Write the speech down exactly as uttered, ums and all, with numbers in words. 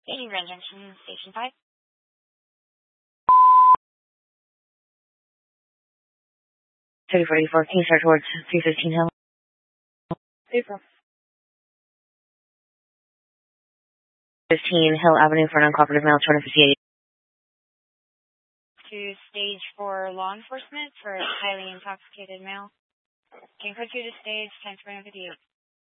Any Red Junction, Station five. thirty forty-four, can you start towards three fifteen Hill? April. fifteen Hill Avenue for an uncooperative male, two fifty-eight. To stage for law enforcement for highly intoxicated male. Can code you to stage ten twenty fifty-eight.